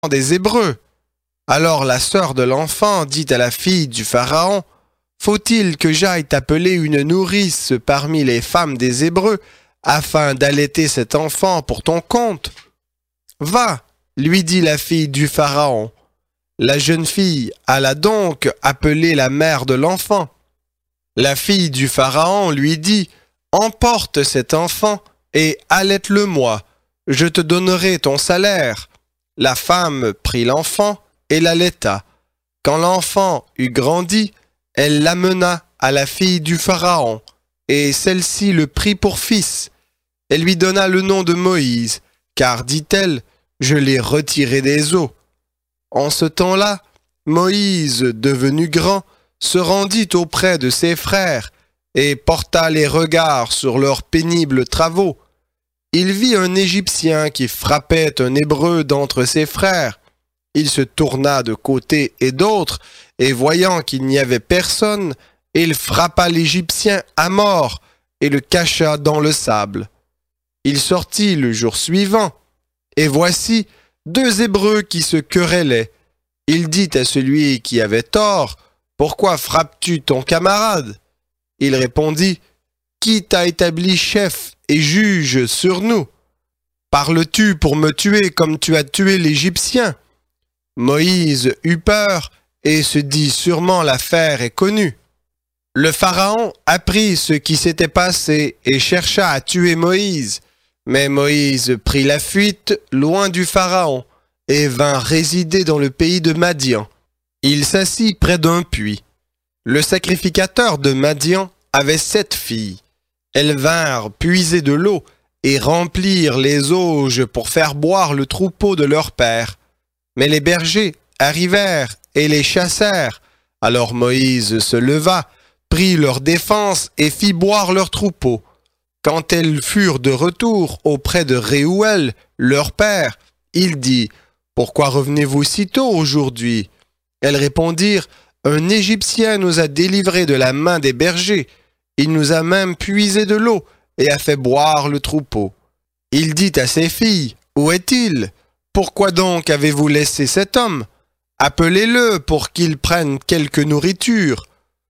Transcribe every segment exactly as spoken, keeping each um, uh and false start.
des Hébreux. Alors la sœur de l'enfant dit à la fille du Pharaon, « Faut-il que j'aille t'appeler une nourrice parmi les femmes des Hébreux, afin d'allaiter cet enfant pour ton compte? » « Va, lui dit la fille du Pharaon. La jeune fille alla donc appeler la mère de l'enfant. La fille du Pharaon lui dit, « Emporte cet enfant et allaite-le-moi, je te donnerai ton salaire. » La femme prit l'enfant et l'allaita. Quand l'enfant eut grandi, elle l'amena à la fille du Pharaon, et celle-ci le prit pour fils. Elle lui donna le nom de Moïse, car, dit-elle, je l'ai retiré des eaux. En ce temps-là, Moïse, devenu grand, se rendit auprès de ses frères et porta les regards sur leurs pénibles travaux. Il vit un Égyptien qui frappait un Hébreu d'entre ses frères. Il se tourna de côté et d'autre, et voyant qu'il n'y avait personne, il frappa l'Égyptien à mort et le cacha dans le sable. Il sortit le jour suivant, et voici deux Hébreux qui se querellaient. Il dit à celui qui avait tort, « Pourquoi frappes-tu ton camarade ?» Il répondit, « Qui t'a établi chef et juge sur nous? Parles-tu pour me tuer comme tu as tué l'Égyptien ?» Moïse eut peur et se dit, « Sûrement l'affaire est connue. » Le Pharaon apprit ce qui s'était passé et chercha à tuer Moïse. Mais Moïse prit la fuite loin du Pharaon et vint résider dans le pays de Madian. Il s'assit près d'un puits. Le sacrificateur de Madian avait sept filles. Elles vinrent puiser de l'eau et remplir les auges pour faire boire le troupeau de leur père. Mais les bergers arrivèrent et les chassèrent. Alors Moïse se leva, prit leur défense et fit boire leur troupeau. Quand elles furent de retour auprès de Réouel, leur père, il dit, « Pourquoi revenez-vous si tôt aujourd'hui ?» Elles répondirent, « Un Égyptien nous a délivrés de la main des bergers. Il nous a même puisé de l'eau et a fait boire le troupeau. » Il dit à ses filles, « Où est-il? Pourquoi donc avez-vous laissé cet homme? Appelez-le pour qu'il prenne quelque nourriture. »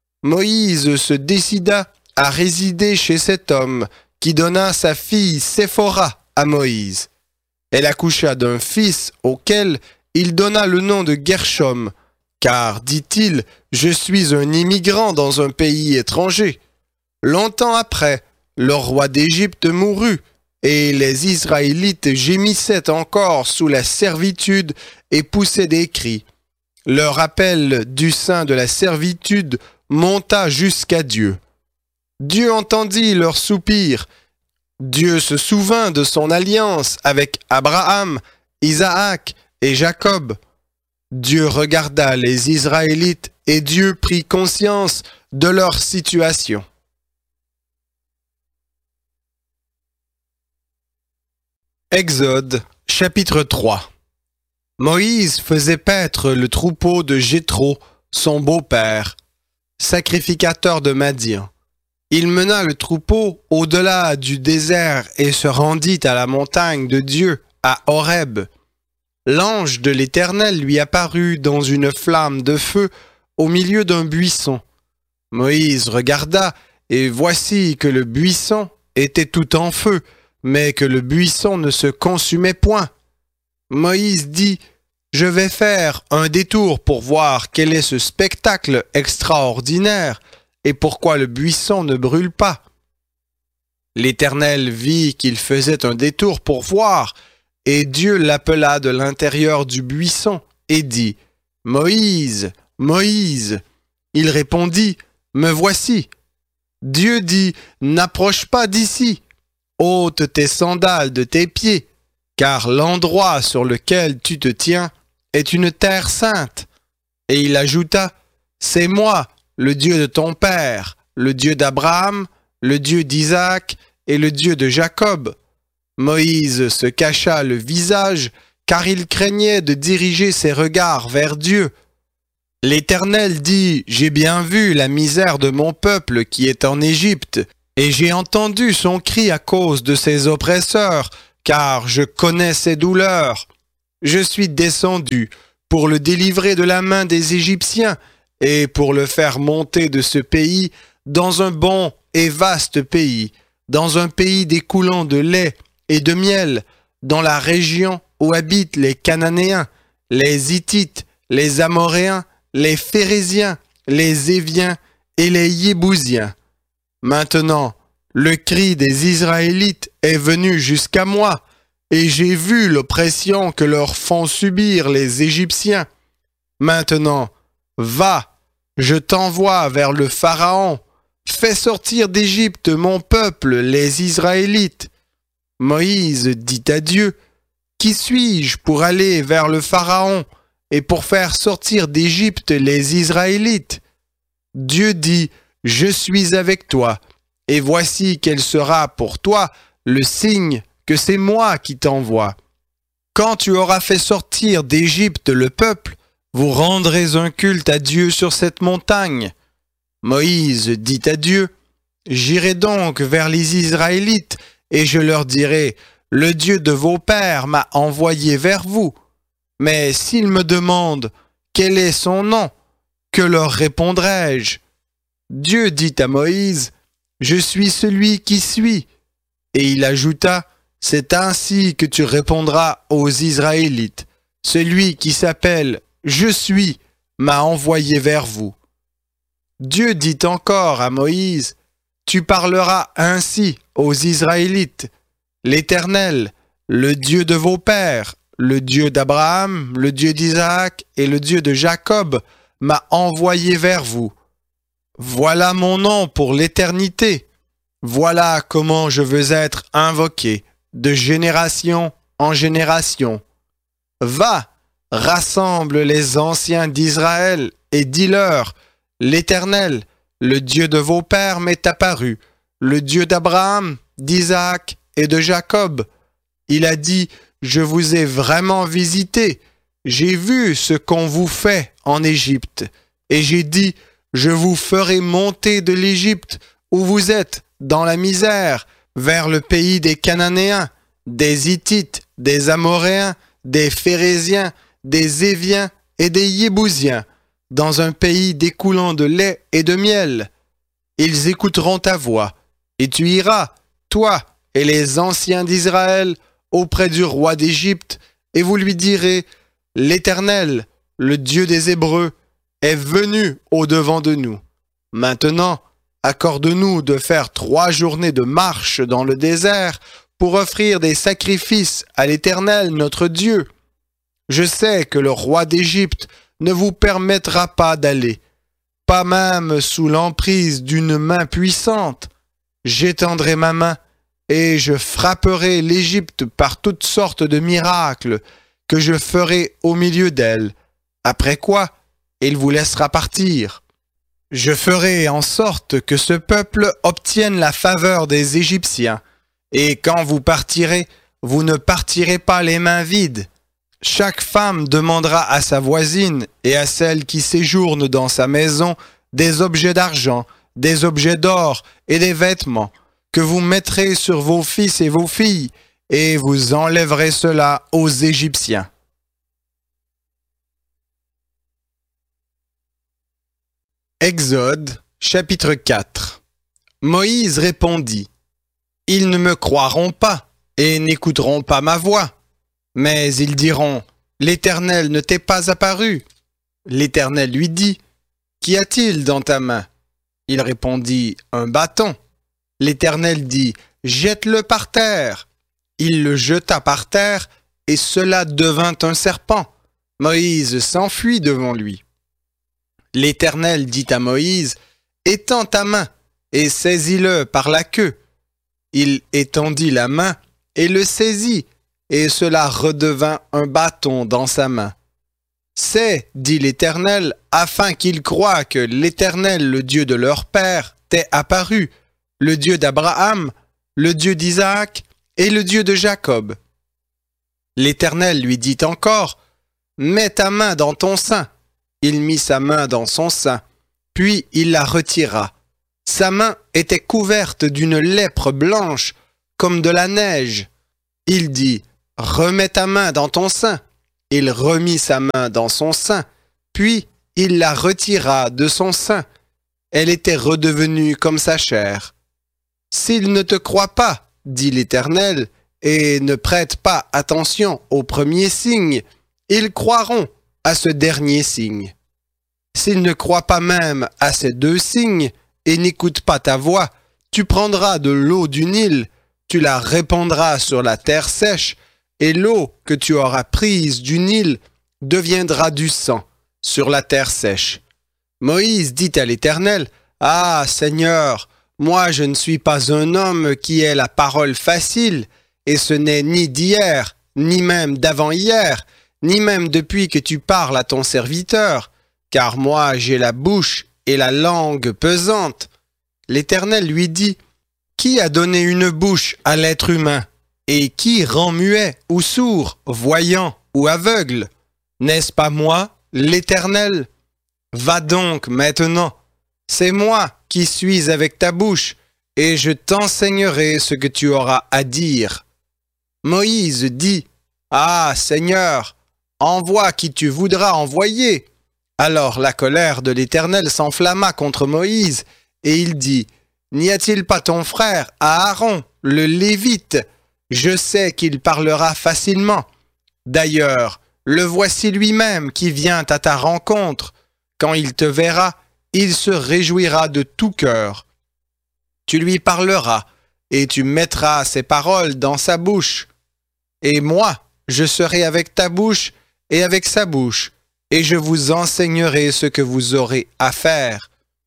Moïse se décida à résider chez cet homme, qui donna sa fille Séphora à Moïse. Elle accoucha d'un fils auquel il donna le nom de Gershom, car, dit-il, je suis un immigrant dans un pays étranger. Longtemps après, le roi d'Égypte mourut, et les Israélites gémissaient encore sous la servitude et poussaient des cris. Leur appel du sein de la servitude monta jusqu'à Dieu. Dieu entendit leurs soupirs. Dieu se souvint de son alliance avec Abraham, Isaac et Jacob. Dieu regarda les Israélites et Dieu prit conscience de leur situation. Exode, chapitre trois. Moïse faisait paître le troupeau de Jéthro, son beau-père, sacrificateur de Madian. Il mena le troupeau au-delà du désert et se rendit à la montagne de Dieu, à Horeb. L'ange de l'Éternel lui apparut dans une flamme de feu au milieu d'un buisson. Moïse regarda, et voici que le buisson était tout en feu, mais que le buisson ne se consumait point. Moïse dit, « Je vais faire un détour pour voir quel est ce spectacle extraordinaire, et pourquoi le buisson ne brûle pas. » L'Éternel vit qu'il faisait un détour pour voir, et Dieu l'appela de l'intérieur du buisson et dit, « Moïse, Moïse !» Il répondit, « Me voici. » Dieu dit, « N'approche pas d'ici. Ôte tes sandales de tes pieds, car l'endroit sur lequel tu te tiens est une terre sainte. » Et il ajouta, « C'est moi, le Dieu de ton père, le Dieu d'Abraham, le Dieu d'Isaac et le Dieu de Jacob. » Moïse se cacha le visage, car il craignait de diriger ses regards vers Dieu. L'Éternel dit, « J'ai bien vu la misère de mon peuple qui est en Égypte, et j'ai entendu son cri à cause de ses oppresseurs, car je connais ses douleurs. Je suis descendu pour le délivrer de la main des Égyptiens et pour le faire monter de ce pays dans un bon et vaste pays, dans un pays découlant de lait et de miel, dans la région où habitent les Cananéens, les Hittites, les Amoréens, les Phéréziens, les Éviens et les Yébousiens. Maintenant, le cri des Israélites est venu jusqu'à moi, et j'ai vu l'oppression que leur font subir les Égyptiens. Maintenant, va, je t'envoie vers le Pharaon. Fais sortir d'Égypte mon peuple, les Israélites. Moïse dit à Dieu, qui suis-je pour aller vers le Pharaon et pour faire sortir d'Égypte les Israélites? Dieu dit, je suis avec toi, et voici quel sera pour toi le signe que c'est moi qui t'envoie. Quand tu auras fait sortir d'Égypte le peuple, vous rendrez un culte à Dieu sur cette montagne. Moïse dit à Dieu, j'irai donc vers les Israélites, et je leur dirai, le Dieu de vos pères m'a envoyé vers vous. Mais s'ils me demandent, quel est son nom? Que leur répondrai-je? Dieu dit à Moïse, je suis celui qui suis. Et il ajouta, c'est ainsi que tu répondras aux Israélites. Celui qui s'appelle Je suis m'a envoyé vers vous. Dieu dit encore à Moïse, tu parleras ainsi aux Israélites. L'Éternel, le Dieu de vos pères, le Dieu d'Abraham, le Dieu d'Isaac et le Dieu de Jacob, m'a envoyé vers vous. Voilà mon nom pour l'éternité. Voilà comment je veux être invoqué, de génération en génération. Va, rassemble les anciens d'Israël et dis-leur, l'Éternel, le Dieu de vos pères m'est apparu, le Dieu d'Abraham, d'Isaac et de Jacob. Il a dit, je vous ai vraiment visité, j'ai vu ce qu'on vous fait en Égypte, et j'ai dit, je vous ferai monter de l'Égypte où vous êtes dans la misère, vers le pays des Cananéens, des Hittites, des Amoréens, des Phéréziens, des Éviens et des Yébousiens, dans un pays découlant de lait et de miel. Ils écouteront ta voix, et tu iras, toi et les anciens d'Israël, auprès du roi d'Égypte, et vous lui direz, l'Éternel, le Dieu des Hébreux, est venu au-devant de nous. Maintenant, accorde-nous de faire trois journées de marche dans le désert pour offrir des sacrifices à l'Éternel notre Dieu. Je sais que le roi d'Égypte ne vous permettra pas d'aller, pas même sous l'emprise d'une main puissante. J'étendrai ma main et je frapperai l'Égypte par toutes sortes de miracles que je ferai au milieu d'elle, après quoi il vous laissera partir. Je ferai en sorte que ce peuple obtienne la faveur des Égyptiens, et quand vous partirez, vous ne partirez pas les mains vides. Chaque femme demandera à sa voisine et à celle qui séjourne dans sa maison des objets d'argent, des objets d'or et des vêtements, que vous mettrez sur vos fils et vos filles, et vous enlèverez cela aux Égyptiens. Exode, chapitre quatre. Moïse répondit, « Ils ne me croiront pas et n'écouteront pas ma voix. Mais ils diront, « L'Éternel ne t'est pas apparu. » L'Éternel lui dit, « Qu'y a-t-il dans ta main ?» Il répondit, « Un bâton. » L'Éternel dit, « Jette-le par terre. » Il le jeta par terre et cela devint un serpent. Moïse s'enfuit devant lui. L'Éternel dit à Moïse, « Étends ta main et saisis-le par la queue. » Il étendit la main et le saisit, et cela redevint un bâton dans sa main. « C'est, dit l'Éternel, afin qu'ils croient que l'Éternel, le Dieu de leur père, t'est apparu, le Dieu d'Abraham, le Dieu d'Isaac et le Dieu de Jacob. » L'Éternel lui dit encore, « Mets ta main dans ton sein. » Il mit sa main dans son sein, puis il la retira. Sa main était couverte d'une lèpre blanche, comme de la neige. Il dit, « Remets ta main dans ton sein. » Il remit sa main dans son sein, puis il la retira de son sein. Elle était redevenue comme sa chair. « S'ils ne te croient pas, dit l'Éternel, et ne prêtent pas attention au premier signe, ils croiront à ce dernier signe. S'ils ne croient pas même à ces deux signes et n'écoutent pas ta voix, tu prendras de l'eau du Nil, tu la répandras sur la terre sèche, et l'eau que tu auras prise du Nil deviendra du sang sur la terre sèche. » Moïse dit à l'Éternel, « Ah, Seigneur, moi je ne suis pas un homme qui ait la parole facile, et ce n'est ni d'hier, ni même d'avant-hier, ni même depuis que tu parles à ton serviteur, car moi j'ai la bouche et la langue pesante. » L'Éternel lui dit, « Qui a donné une bouche à l'être humain? Et qui rend muet ou sourd, voyant ou aveugle? N'est-ce pas moi, l'Éternel? Va donc maintenant, c'est moi qui suis avec ta bouche, et je t'enseignerai ce que tu auras à dire. » Moïse dit, « Ah, Seigneur, envoie qui tu voudras envoyer. » Alors la colère de l'Éternel s'enflamma contre Moïse, et il dit, « N'y a-t-il pas ton frère, Aaron, le Lévite? Je sais qu'il parlera facilement. D'ailleurs, le voici lui-même qui vient à ta rencontre. Quand il te verra, il se réjouira de tout cœur. Tu lui parleras, et tu mettras ses paroles dans sa bouche. Et moi, je serai avec ta bouche et avec sa bouche, et je vous enseignerai ce que vous aurez à faire.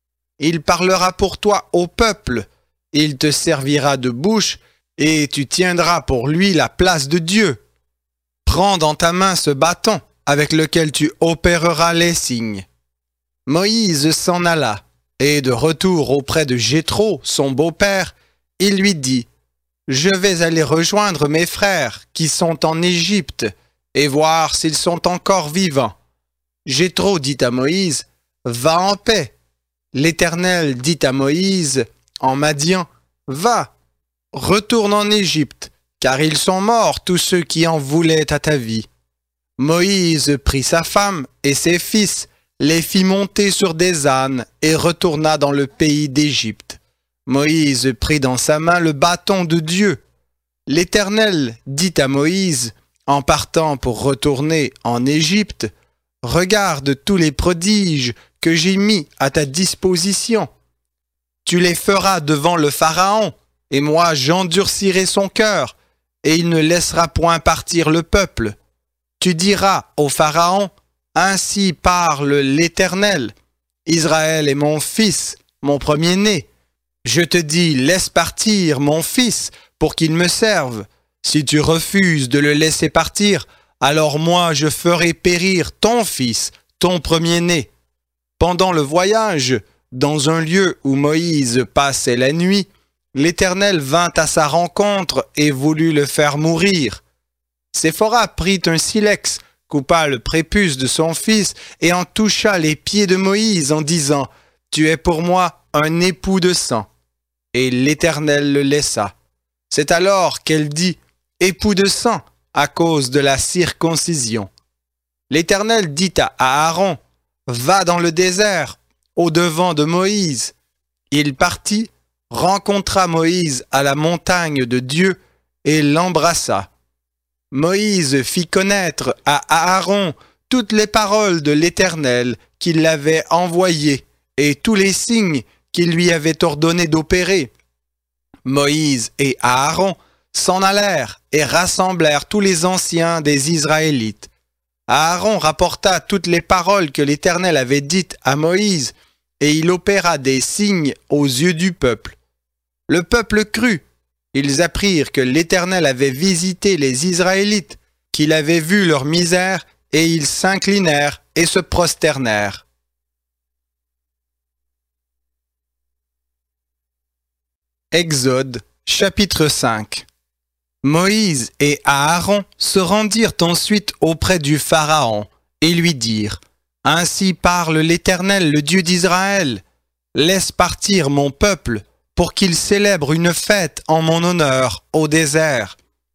Il parlera pour toi au peuple, il te servira de bouche, et tu tiendras pour lui la place de Dieu. Prends dans ta main ce bâton avec lequel tu opéreras les signes. » Moïse s'en alla, et de retour auprès de Jéthro, son beau-père, il lui dit, « Je vais aller rejoindre mes frères qui sont en Égypte, et voir s'ils sont encore vivants. » Jéthro dit à Moïse, « Va en paix. » L'Éternel dit à Moïse, en Madian, « Va, retourne en Égypte, car ils sont morts tous ceux qui en voulaient à ta vie. » Moïse prit sa femme et ses fils, les fit monter sur des ânes et retourna dans le pays d'Égypte. Moïse prit dans sa main le bâton de Dieu. L'Éternel dit à Moïse, en partant pour retourner en Égypte, « Regarde tous les prodiges que j'ai mis à ta disposition. Tu les feras devant le Pharaon, et moi j'endurcirai son cœur, et il ne laissera point partir le peuple. Tu diras au Pharaon, « Ainsi parle l'Éternel. Israël est mon fils, mon premier-né. Je te dis, laisse partir mon fils pour qu'il me serve. Si tu refuses de le laisser partir, alors moi je ferai périr ton fils, ton premier-né. » Pendant le voyage, dans un lieu où Moïse passait la nuit, l'Éternel vint à sa rencontre et voulut le faire mourir. Séphora prit un silex, coupa le prépuce de son fils et en toucha les pieds de Moïse en disant, « Tu es pour moi un époux de sang. » Et l'Éternel le laissa. C'est alors qu'elle dit, « Époux de sang » à cause de la circoncision. L'Éternel dit à Aaron, « Va dans le désert, au-devant de Moïse. » Il partit, rencontra Moïse à la montagne de Dieu et l'embrassa. Moïse fit connaître à Aaron toutes les paroles de l'Éternel qu'il l'avait envoyé et tous les signes qu'il lui avait ordonné d'opérer. Moïse et Aaron s'en allèrent et rassemblèrent tous les anciens des Israélites. Aaron rapporta toutes les paroles que l'Éternel avait dites à Moïse, et il opéra des signes aux yeux du peuple. Le peuple crut. Ils apprirent que l'Éternel avait visité les Israélites, qu'il avait vu leur misère, et ils s'inclinèrent et se prosternèrent. Exode, chapitre cinq. Moïse et Aaron se rendirent ensuite auprès du Pharaon et lui dirent, « Ainsi parle l'Éternel, le Dieu d'Israël. Laisse partir mon peuple pour qu'il célèbre une fête en mon honneur au désert. »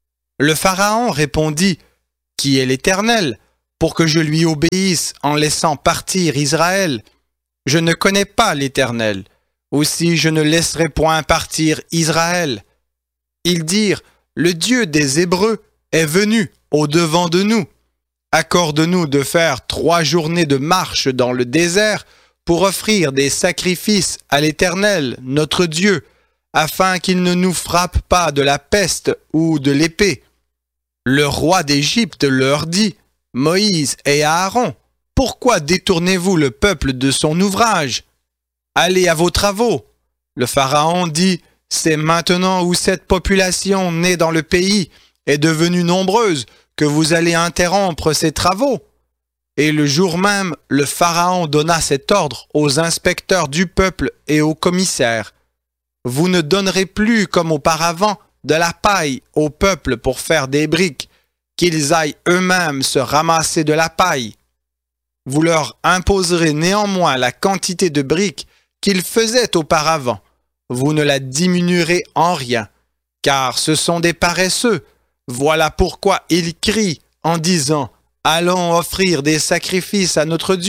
Le Pharaon répondit, « Qui est l'Éternel pour que je lui obéisse en laissant partir Israël? Je ne connais pas l'Éternel. Aussi je ne laisserai point partir Israël. » Ils dirent, « Le Dieu des Hébreux est venu au-devant de nous. Accorde-nous de faire trois journées de marche dans le désert pour offrir des sacrifices à l'Éternel, notre Dieu, afin qu'il ne nous frappe pas de la peste ou de l'épée. » Le roi d'Égypte leur dit, « Moïse et Aaron, pourquoi détournez-vous le peuple de son ouvrage? Allez à vos travaux. » Le Pharaon dit, « C'est maintenant où cette population née dans le pays est devenue nombreuse que vous allez interrompre ses travaux. » Et le jour même, le Pharaon donna cet ordre aux inspecteurs du peuple et aux commissaires. « Vous ne donnerez plus comme auparavant de la paille au peuple pour faire des briques, qu'ils aillent eux-mêmes se ramasser de la paille. Vous leur imposerez néanmoins la quantité de briques qu'ils faisaient auparavant. Vous ne la diminuerez en rien, car ce sont des paresseux. Voilà pourquoi ils crient en disant « Allons offrir des sacrifices à notre Dieu. »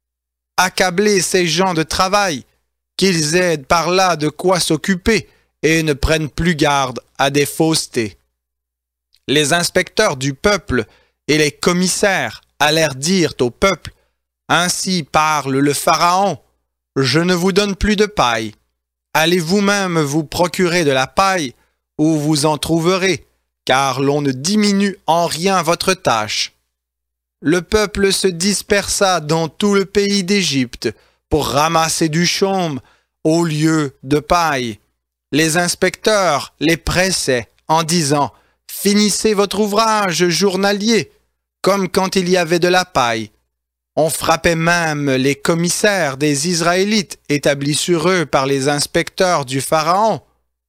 Accablez ces gens de travail, qu'ils aient par là de quoi s'occuper et ne prennent plus garde à des faussetés. Les inspecteurs du peuple et les commissaires allèrent dire au peuple, « Ainsi parle le Pharaon, je ne vous donne plus de paille. Allez vous-même vous procurer de la paille, où vous en trouverez, car l'on ne diminue en rien votre tâche. » Le peuple se dispersa dans tout le pays d'Égypte pour ramasser du chaume au lieu de paille. Les inspecteurs les pressaient en disant « Finissez votre ouvrage journalier, comme quand il y avait de la paille. » On frappait même les commissaires des Israélites établis sur eux par les inspecteurs du Pharaon.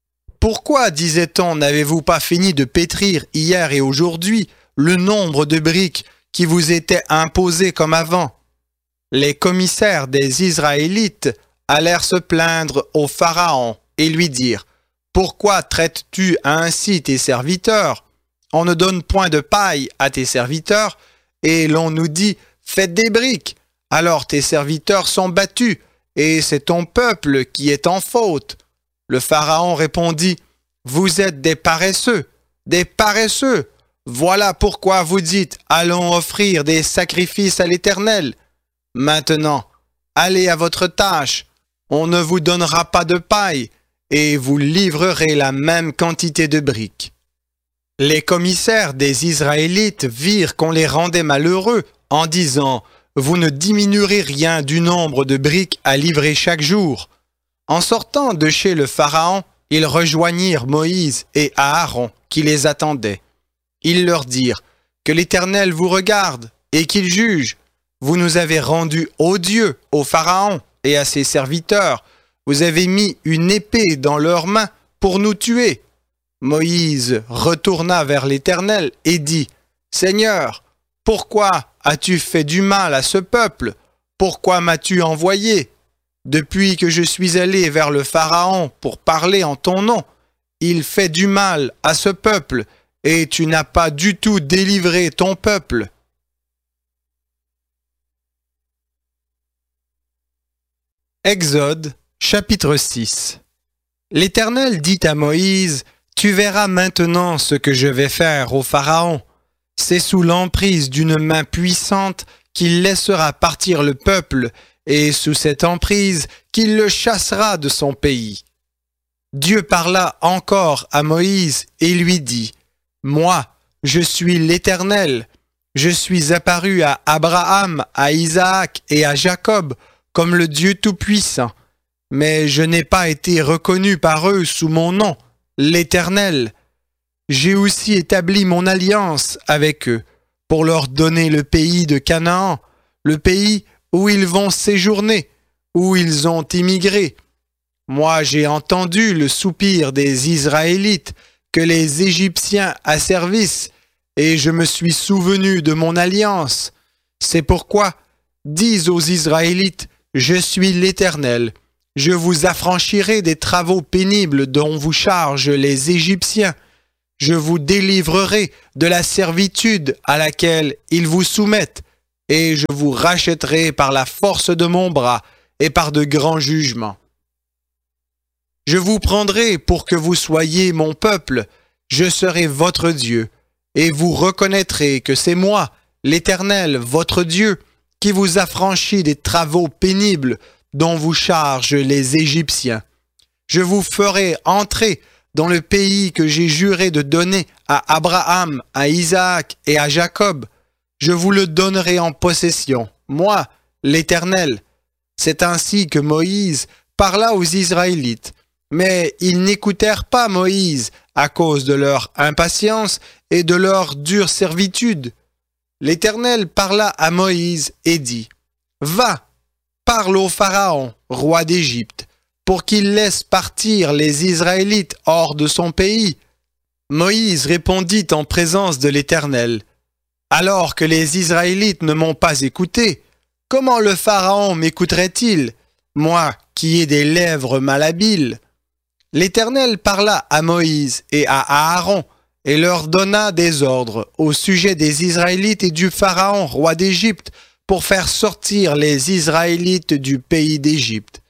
« Pourquoi, disait-on, n'avez-vous pas fini de pétrir hier et aujourd'hui le nombre de briques qui vous étaient imposées comme avant? » Les commissaires des Israélites allèrent se plaindre au Pharaon et lui dirent « Pourquoi traites-tu ainsi tes serviteurs? On ne donne point de paille à tes serviteurs, et l'on nous dit « Faites des briques ». Alors tes serviteurs sont battus, et c'est ton peuple qui est en faute. Le Pharaon répondit « Vous êtes des paresseux, des paresseux. Voilà pourquoi vous dites « Allons offrir des sacrifices à l'Éternel ». Maintenant, allez à votre tâche, on ne vous donnera pas de paille, et vous livrerez la même quantité de briques. Les commissaires des Israélites virent qu'on les rendait malheureux en disant « Vous ne diminuerez rien du nombre de briques à livrer chaque jour. » En sortant de chez le Pharaon, ils rejoignirent Moïse et Aaron qui les attendaient. Ils leur dirent « Que l'Éternel vous regarde et qu'il juge. Vous nous avez rendus odieux au Pharaon et à ses serviteurs. Vous avez mis une épée dans leurs mains pour nous tuer. » Moïse retourna vers l'Éternel et dit « Seigneur, pourquoi as-tu fait du mal à ce peuple? Pourquoi m'as-tu envoyé? Depuis que je suis allé vers le Pharaon pour parler en ton nom, il fait du mal à ce peuple, et tu n'as pas du tout délivré ton peuple. » Exode, chapitre six. L'Éternel dit à Moïse, « Tu verras maintenant ce que je vais faire au Pharaon. C'est sous l'emprise d'une main puissante qu'il laissera partir le peuple, et sous cette emprise qu'il le chassera de son pays. » Dieu parla encore à Moïse et lui dit, « Moi, je suis l'Éternel. Je suis apparu à Abraham, à Isaac et à Jacob comme le Dieu Tout-Puissant, mais je n'ai pas été reconnu par eux sous mon nom, l'Éternel. J'ai aussi établi mon alliance avec eux pour leur donner le pays de Canaan, le pays où ils vont séjourner, où ils ont immigré. Moi, j'ai entendu le soupir des Israélites que les Égyptiens asservissent, et je me suis souvenu de mon alliance. C'est pourquoi, dis aux Israélites, je suis l'Éternel. Je vous affranchirai des travaux pénibles dont vous chargent les Égyptiens, je vous délivrerai de la servitude à laquelle ils vous soumettent, et je vous rachèterai par la force de mon bras et par de grands jugements. Je vous prendrai pour que vous soyez mon peuple, je serai votre Dieu, et vous reconnaîtrez que c'est moi, l'Éternel, votre Dieu, qui vous affranchit des travaux pénibles dont vous chargent les Égyptiens. Je vous ferai entrer dans le pays que j'ai juré de donner à Abraham, à Isaac et à Jacob. Je vous le donnerai en possession, moi, l'Éternel. C'est ainsi que Moïse parla aux Israélites. Mais ils n'écoutèrent pas Moïse à cause de leur impatience et de leur dure servitude. L'Éternel parla à Moïse et dit, « Va, parle au Pharaon, roi d'Égypte, pour qu'il laisse partir les Israélites hors de son pays. » Moïse répondit en présence de l'Éternel, « Alors que les Israélites ne m'ont pas écouté, comment le Pharaon m'écouterait-il, moi qui ai des lèvres malhabiles ?» L'Éternel parla à Moïse et à Aaron et leur donna des ordres au sujet des Israélites et du Pharaon, roi d'Égypte, pour faire sortir les Israélites du pays d'Égypte.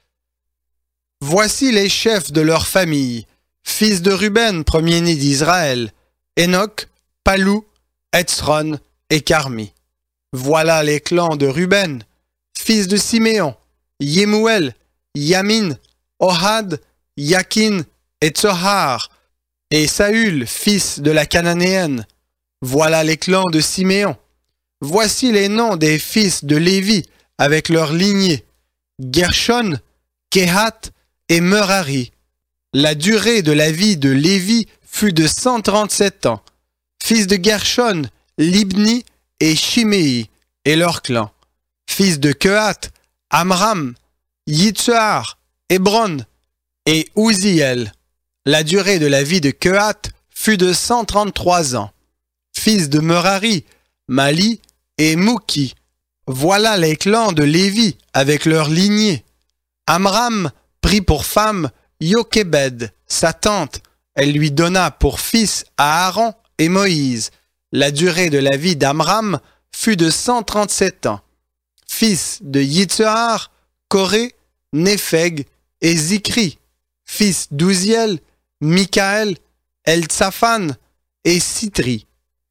Voici les chefs de leur famille, fils de Ruben, premier-né d'Israël, Enoch, Palou, Hetzron et Carmi. Voilà les clans de Ruben, fils de Siméon, Yemuel, Yamin, Ohad, Yakin et Tsohar, et Saül, fils de la Cananéenne. Voilà les clans de Siméon. Voici les noms des fils de Lévi avec leurs lignées, Gershon, Kehat et Merari. La durée de la vie de Lévi fut de cent trente-sept ans. Fils de Gershon, Libni et Shimei et leurs clans. Fils de Kehat, Amram, Yitzhar, Hébron et Uziel. La durée de la vie de Kehat fut de cent trente-trois ans. Fils de Merari, Mali et Mouki. Voilà les clans de Lévi avec leurs lignées. Amram prit pour femme Yokebed, sa tante. Elle lui donna pour fils Aaron et Moïse. La durée de la vie d'Amram fut de cent trente-sept ans. Fils de Yitzhar, Coré, Népheg et Zikri. Fils d'Uziel, Michaël, Eltsaphan et Sitri.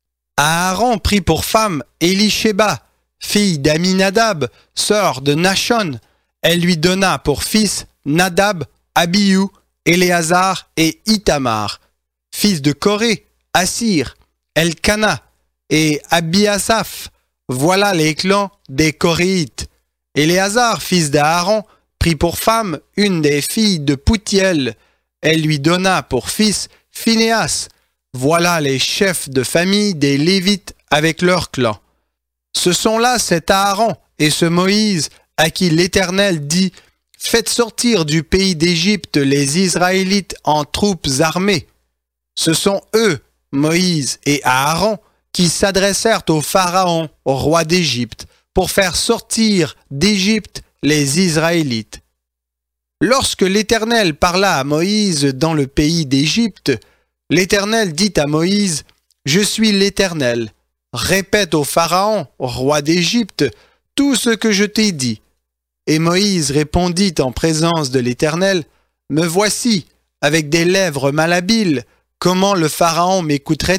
Aaron prit pour femme Élisheba, fille d'Aminadab, sœur de Nachon. Elle lui donna pour fils Nadab, Abihu, Éléazar et Itamar. Fils de Coré, Assir, Elkana et Abiasaph. Voilà les clans des Coréites. Éléazar, fils d'Aaron, prit pour femme une des filles de Poutiel. Elle lui donna pour fils Phinéas. Voilà les chefs de famille des Lévites avec leurs clans. Ce sont là cet Aaron et ce Moïse à qui l'Éternel dit « Faites sortir du pays d'Égypte les Israélites en troupes armées. » Ce sont eux, Moïse et Aaron, qui s'adressèrent au Pharaon, au roi d'Égypte, pour faire sortir d'Égypte les Israélites. Lorsque l'Éternel parla à Moïse dans le pays d'Égypte, l'Éternel dit à Moïse, « Je suis l'Éternel. Répète au Pharaon, roi d'Égypte, tout ce que je t'ai dit. » Et Moïse répondit en présence de l'Éternel, « Me voici, avec des lèvres malhabiles, comment le Pharaon m'écouterait-il »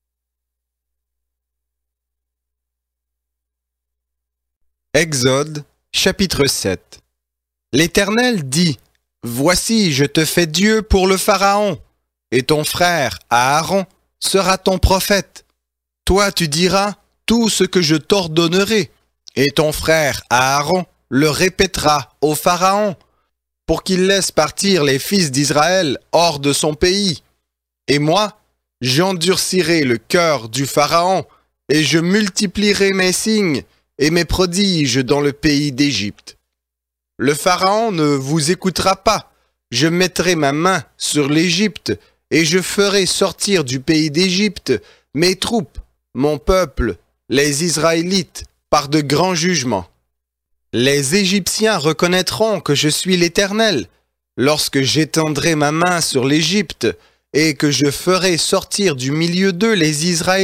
Exode, chapitre sept. L'Éternel dit, « Voici, je te fais Dieu pour le Pharaon, et ton frère Aaron sera ton prophète. Toi tu diras tout ce que je t'ordonnerai, et ton frère Aaron le répétera au Pharaon, pour qu'il laisse partir les fils d'Israël hors de son pays. Et moi, j'endurcirai le cœur du Pharaon, et je multiplierai mes signes et mes prodiges dans le pays d'Égypte. Le Pharaon ne vous écoutera pas. Je mettrai ma main sur l'Égypte, et je ferai sortir du pays d'Égypte mes troupes, mon peuple, les Israélites, par de grands jugements. Les Égyptiens reconnaîtront que je suis l'Éternel, lorsque j'étendrai ma main sur l'Égypte, et que je ferai sortir du milieu d'eux les Israélites. »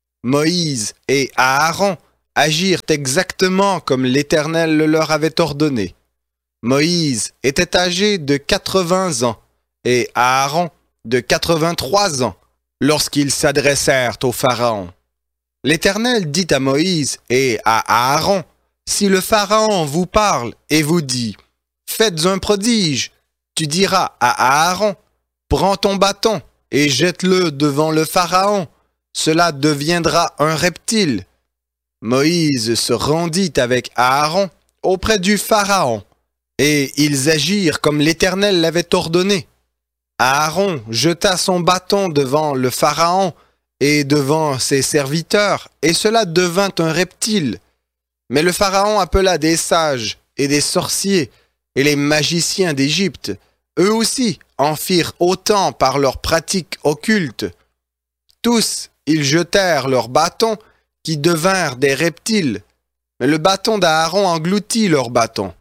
Moïse et Aaron agirent exactement comme l'Éternel le leur avait ordonné. Moïse était âgé de quatre-vingts ans et Aaron de quatre-vingt-trois ans lorsqu'ils s'adressèrent au Pharaon. L'Éternel dit à Moïse et à Aaron, « Si le Pharaon vous parle et vous dit, « Faites un prodige », tu diras à Aaron, « Prends ton bâton et jette-le devant le Pharaon, cela deviendra un reptile. » Moïse se rendit avec Aaron auprès du Pharaon, et ils agirent comme l'Éternel l'avait ordonné. Aaron jeta son bâton devant le Pharaon et devant ses serviteurs, et cela devint un reptile. Mais le Pharaon appela des sages et des sorciers et les magiciens d'Égypte. Eux aussi en firent autant par leurs pratiques occultes. Tous, ils jetèrent leurs bâtons qui devinrent des reptiles, mais le bâton d'Aaron engloutit leurs bâtons.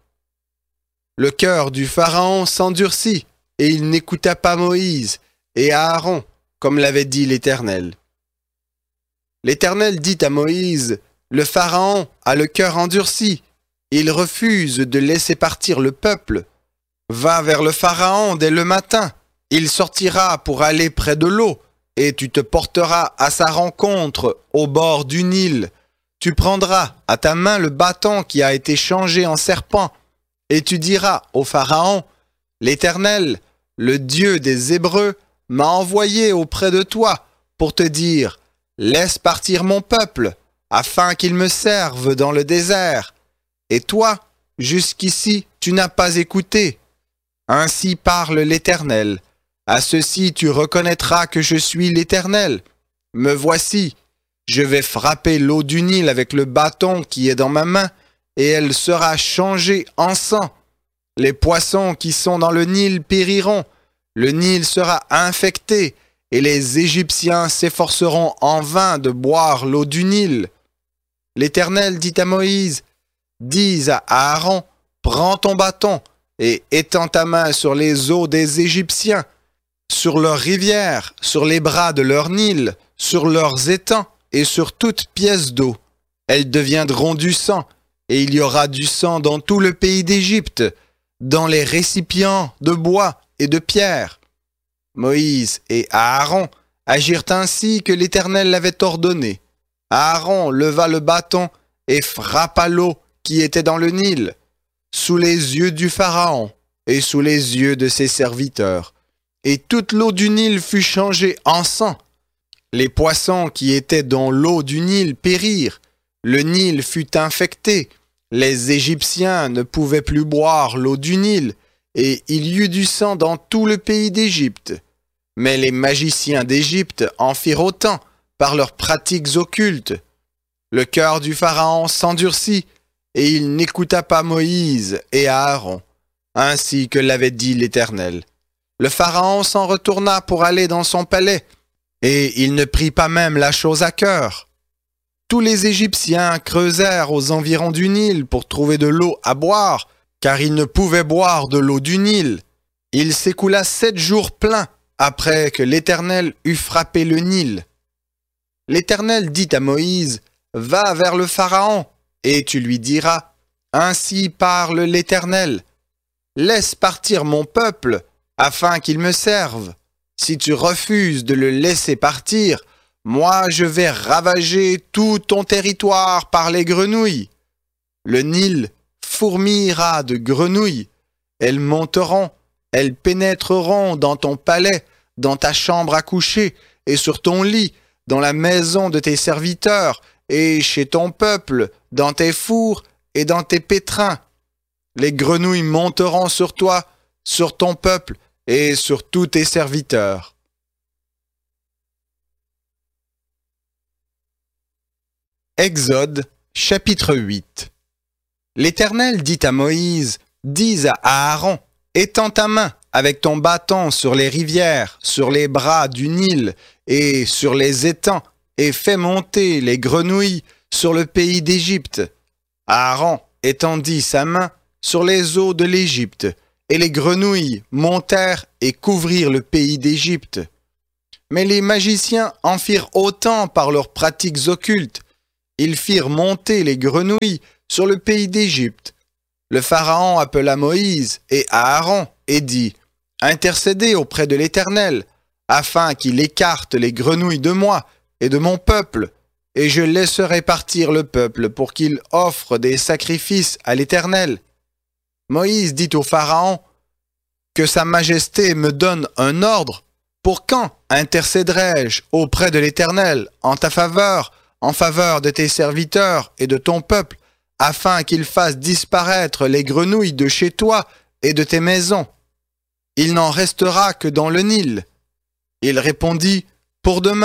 Le cœur du Pharaon s'endurcit, et il n'écouta pas Moïse et Aaron, comme l'avait dit l'Éternel. L'Éternel dit à Moïse, « Le Pharaon a le cœur endurci, il refuse de laisser partir le peuple. Va vers le Pharaon dès le matin, il sortira pour aller près de l'eau, et tu te porteras à sa rencontre au bord du Nil. Tu prendras à ta main le bâton qui a été changé en serpent, et tu diras au Pharaon, « L'Éternel, le Dieu des Hébreux, m'a envoyé auprès de toi pour te dire, « Laisse partir mon peuple, afin qu'il me serve dans le désert. » Et toi, jusqu'ici, tu n'as pas écouté. Ainsi parle l'Éternel. À ceci tu reconnaîtras que je suis l'Éternel. Me voici, je vais frapper l'eau du Nil avec le bâton qui est dans ma main, et elle sera changée en sang. Les poissons qui sont dans le Nil périront, le Nil sera infecté, et les Égyptiens s'efforceront en vain de boire l'eau du Nil. L'Éternel dit à Moïse, « Dis à Aaron, prends ton bâton, et étends ta main sur les eaux des Égyptiens, sur leurs rivières, sur les bras de leur Nil, sur leurs étangs et sur toute pièce d'eau. Elles deviendront du sang, et il y aura du sang dans tout le pays d'Égypte, dans les récipients de bois et de pierre. » Moïse et Aaron agirent ainsi que l'Éternel l'avait ordonné. Aaron leva le bâton et frappa l'eau qui était dans le Nil, sous les yeux du Pharaon et sous les yeux de ses serviteurs. Et toute l'eau du Nil fut changée en sang. Les poissons qui étaient dans l'eau du Nil périrent. Le Nil fut infecté. Les Égyptiens ne pouvaient plus boire l'eau du Nil, et il y eut du sang dans tout le pays d'Égypte. Mais les magiciens d'Égypte en firent autant par leurs pratiques occultes. Le cœur du Pharaon s'endurcit, et il n'écouta pas Moïse et Aaron, ainsi que l'avait dit l'Éternel. Le Pharaon s'en retourna pour aller dans son palais, et il ne prit pas même la chose à cœur. Tous les Égyptiens creusèrent aux environs du Nil pour trouver de l'eau à boire, car ils ne pouvaient boire de l'eau du Nil. Il s'écoula sept jours pleins après que l'Éternel eut frappé le Nil. L'Éternel dit à Moïse, « Va vers le Pharaon, et tu lui diras, « Ainsi parle l'Éternel. Laisse partir mon peuple, afin qu'il me serve. Si tu refuses de le laisser partir, moi je vais ravager tout ton territoire par les grenouilles. Le Nil fourmillera de grenouilles. Elles monteront, elles pénétreront dans ton palais, dans ta chambre à coucher, et sur ton lit, dans la maison de tes serviteurs, et chez ton peuple, dans tes fours et dans tes pétrins. Les grenouilles monteront sur toi, sur ton peuple, et sur tous tes serviteurs. » Exode, chapitre huit. L'Éternel dit à Moïse, « Dis à Aaron, étends ta main avec ton bâton sur les rivières, sur les bras du Nil et sur les étangs, et fais monter les grenouilles sur le pays d'Égypte. » Aaron étendit sa main sur les eaux de l'Égypte, et les grenouilles montèrent et couvrirent le pays d'Égypte. Mais les magiciens en firent autant par leurs pratiques occultes. Ils firent monter les grenouilles sur le pays d'Égypte. Le Pharaon appela Moïse et Aaron et dit « Intercédez auprès de l'Éternel, afin qu'il écarte les grenouilles de moi et de mon peuple, et je laisserai partir le peuple pour qu'il offre des sacrifices à l'Éternel. » Moïse dit au Pharaon « Que sa majesté me donne un ordre. Pour quand intercéderai-je auprès de l'Éternel en ta faveur, en faveur de tes serviteurs et de ton peuple, afin qu'il fasse disparaître les grenouilles de chez toi et de tes maisons? Il n'en restera que dans le Nil. » Il répondit « Pour demain. »